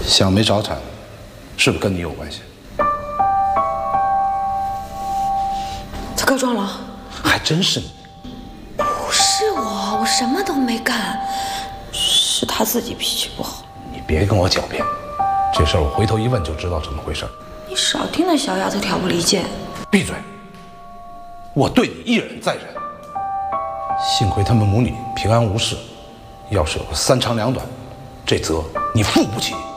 小梅早产，是不是跟你有关系？ 他告状了？ 还真是你。 不是我什么都没干，是他自己脾气不好。 你别跟我狡辩，这事儿我回头一问就知道怎么回事。 你少听那小丫头挑拨离间。 闭嘴！我对你一忍再忍。幸亏他们母女平安无事，要是有个三长两短，这责你负不起。